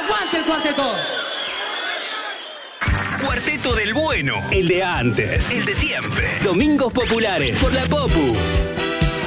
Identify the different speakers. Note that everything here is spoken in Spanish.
Speaker 1: ¡Aguante el cuarteto!
Speaker 2: Cuarteto del bueno. El de antes. El de siempre. Domingos populares por la Popu.